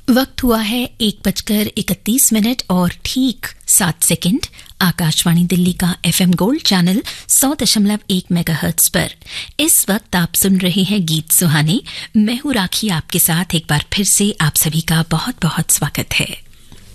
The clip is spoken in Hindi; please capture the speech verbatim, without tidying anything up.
वक्त हुआ है एक बजकर इकतीस मिनट और ठीक सात सेकंड। आकाशवाणी दिल्ली का एफएम गोल्ड चैनल सौ दशमलव एक मेगाहर्ट्ज पर इस वक्त आप सुन रहे हैं गीत सुहाने। मैं हूं राखी, आपके साथ एक बार फिर से आप सभी का बहुत बहुत स्वागत है।